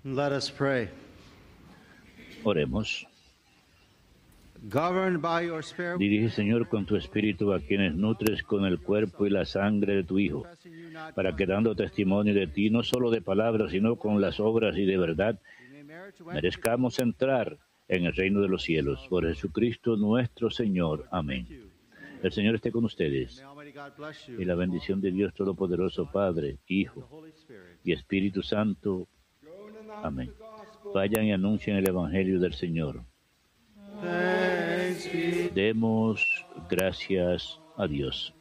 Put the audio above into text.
Let us pray. Oremos. Governed by your Spirit, Dirige, Señor, con tu Espíritu a quienes nutres con el cuerpo y la sangre de tu Hijo, para que dando testimonio de ti, no solo de palabras, sino con las obras y de verdad, merezcamos entrar en el reino de los cielos. Por Jesucristo nuestro Señor. Amén. El Señor esté con ustedes, y la bendición de Dios Todopoderoso, Padre, Hijo y Espíritu Santo. Amén. Vayan y anuncien el Evangelio del Señor. Demos gracias a Dios.